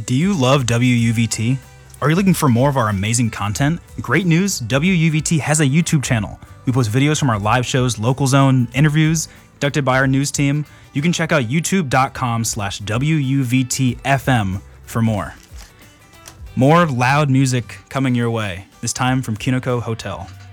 Do you love WUVT? Are you looking for more of our amazing content? Great news, WUVT has a YouTube channel. We post videos from our live shows, Local Zone, interviews conducted by our news team. You can check out youtube.com/WUVTFM for more. More loud music coming your way, this time from Kinoko Hotel.